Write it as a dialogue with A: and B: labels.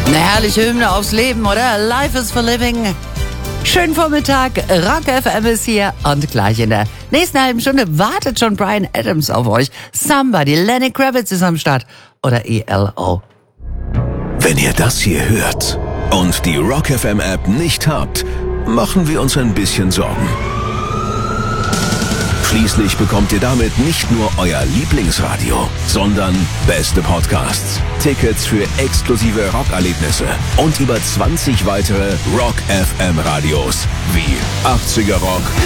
A: Eine herrliche Hymne aufs Leben, oder? Life is for living. Schönen Vormittag, Rock FM ist hier und gleich in der nächsten halben Stunde wartet schon Bryan Adams auf euch. Somebody, Lenny Kravitz ist am Start oder ELO.
B: Wenn ihr das hier hört und die Rock FM App nicht habt, machen wir uns ein bisschen Sorgen. Schließlich bekommt ihr damit nicht nur euer Lieblingsradio, sondern beste Podcasts, Tickets für exklusive Rockerlebnisse und über 20 weitere Rock FM Radios wie 80er Rock,